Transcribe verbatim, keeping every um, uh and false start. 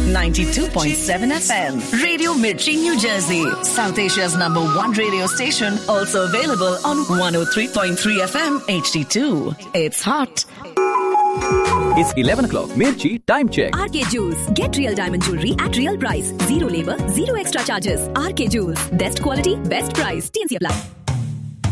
ninety-two point seven F M. Radio Mirchi, New Jersey. South Asia's number one radio station. Also available on one oh three point three F M H D two. It's hot. It's eleven o'clock. Mirchi time check. R K Jewels. Get real diamond jewelry at real price. Zero labor, zero extra charges. R K Jewels. Best quality, best price. T N C apply.